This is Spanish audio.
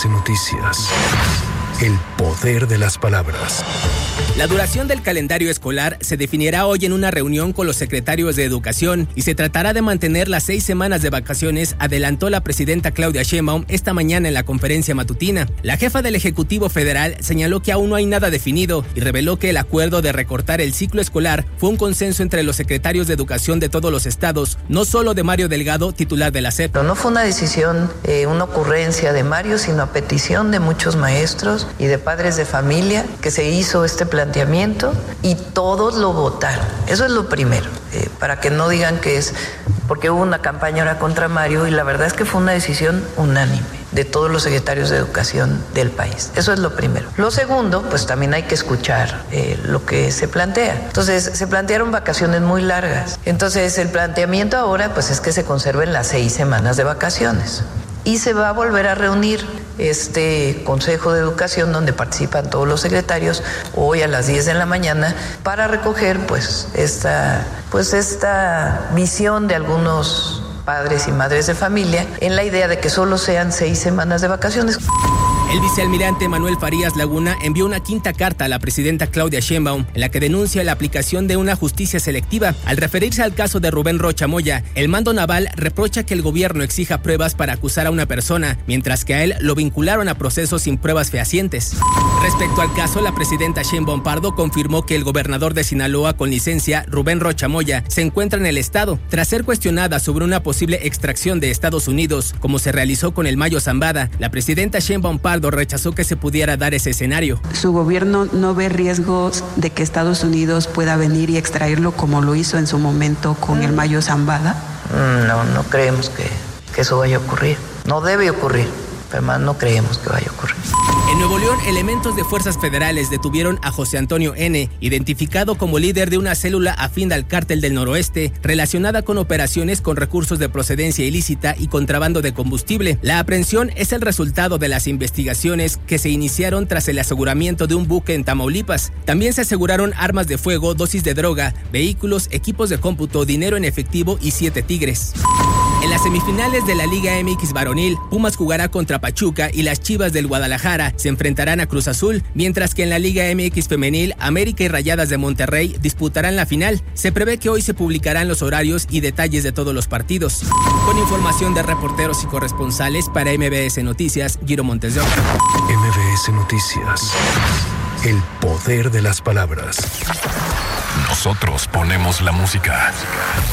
MBS Noticias. El poder de las palabras. La duración del calendario escolar se definirá hoy en una reunión con los secretarios de Educación y se tratará de mantener las 6 semanas de vacaciones, adelantó la presidenta Claudia Sheinbaum esta mañana en la conferencia matutina. La jefa del Ejecutivo Federal señaló que aún no hay nada definido y reveló que el acuerdo de recortar el ciclo escolar fue un consenso entre los secretarios de Educación de todos los estados, no solo de Mario Delgado, titular de la SEP. Pero no fue una decisión, una ocurrencia de Mario, sino a petición de muchos maestros y de padres de familia que se hizo este planteamiento y todos lo votaron. Eso es lo primero, para que no digan que es porque hubo una campaña ahora contra Mario, y la verdad es que fue una decisión unánime de todos los secretarios de educación del país. Eso es lo primero. Lo segundo, pues también hay que escuchar lo que se plantea. Entonces, se plantearon vacaciones muy largas. Entonces, el planteamiento ahora, pues es que se conserven las 6 semanas de vacaciones. Y se va a volver a reunir este Consejo de Educación donde participan todos los secretarios hoy a las 10 de la mañana para recoger esta visión de algunos padres y madres de familia en la idea de que solo sean 6 semanas de vacaciones. El vicealmirante Manuel Farías Laguna envió una quinta carta a la presidenta Claudia Sheinbaum en la que denuncia la aplicación de una justicia selectiva. Al referirse al caso de Rubén Rocha Moya, el mando naval reprocha que el gobierno exija pruebas para acusar a una persona, mientras que a él lo vincularon a procesos sin pruebas fehacientes. Respecto al caso, la presidenta Sheinbaum Pardo confirmó que el gobernador de Sinaloa con licencia, Rubén Rocha Moya, se encuentra en el estado, tras ser cuestionada sobre una posible extracción de Estados Unidos, como se realizó con el Mayo Zambada. La presidenta Sheinbaum Pardo rechazó que se pudiera dar ese escenario. ¿Su gobierno no ve riesgos de que Estados Unidos pueda venir y extraerlo como lo hizo en su momento con el Mayo Zambada? No creemos que eso vaya a ocurrir. No debe ocurrir, pero más no creemos que vaya a ocurrir. En Nuevo León, elementos de fuerzas federales detuvieron a José Antonio N., identificado como líder de una célula afín al Cártel del Noroeste, relacionada con operaciones con recursos de procedencia ilícita y contrabando de combustible. La aprehensión es el resultado de las investigaciones que se iniciaron tras el aseguramiento de un buque en Tamaulipas. También se aseguraron armas de fuego, dosis de droga, vehículos, equipos de cómputo, dinero en efectivo y 7 tigres. En las semifinales de la Liga MX varonil, Pumas jugará contra Pachuca y las Chivas del Guadalajara se enfrentarán a Cruz Azul, mientras que en la Liga MX femenil, América y Rayadas de Monterrey disputarán la final. Se prevé que hoy se publicarán los horarios y detalles de todos los partidos. Con información de reporteros y corresponsales para MBS Noticias, Giro Montes de Oca. MBS Noticias. El poder de las palabras. Nosotros ponemos la música.